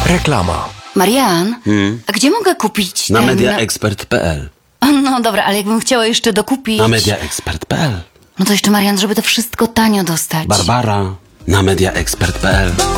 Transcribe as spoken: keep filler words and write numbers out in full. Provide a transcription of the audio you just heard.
Reklama. Marian, Hmm? a gdzie mogę kupić Na ten... mediaexpert kropka p l. No dobra, ale jakbym chciała jeszcze dokupić... Na mediaexpert kropka p l. No to jeszcze, Marian, żeby to wszystko tanio dostać. Barbara. Na mediaexpert kropka p l.